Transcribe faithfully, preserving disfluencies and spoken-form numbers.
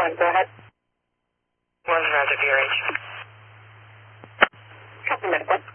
one, go ahead. one, Roger, V R H. Copy, medical.